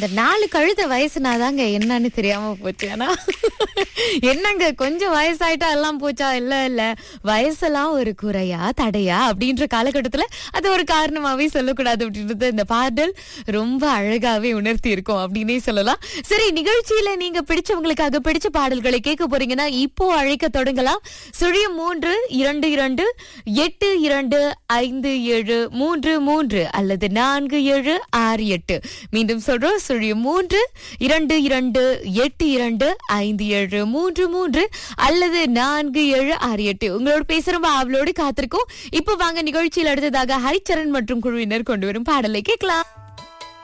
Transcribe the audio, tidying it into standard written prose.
இந்த 4 கழுத வயசுனாதாங்க என்னன்னு தெரியாம போச்சு. ஆனா என்னங்க கொஞ்சம் வயசாயிட்டா எல்லாம் போச்சா? இல்ல வயசெல்லாம் ஒரு குறையா தடையா அப்படின்ற காலகட்டத்துல அது ஒரு காரணமாவே சொல்லக்கூடாது அப்படின்றது இந்த பாடல் ரொம்ப அழகாவே உணர்த்தி இருக்கும் அப்படின்னே சொல்லலாம். சரி, நிகழ்ச்சியில நீங்க பிடிச்சவங்களுக்காக பிடிச்ச பாடல்களை கேட்க போறீங்கன்னா இப்போ அழைக்க தொடங்கலாம். 0322825733 அல்லது 4768. மீண்டும் சொல்றோம், 0322825733 அல்லது 4768. உங்களோட பேசுறோம், அவளோடு காத்திருக்கோம். இப்ப வாங்க நிகழ்ச்சியில் அடுத்ததாக ஹரிச்சரன் மற்றும் குழுவினர் கொண்டு வரும் பாடலை கேட்கலாம்.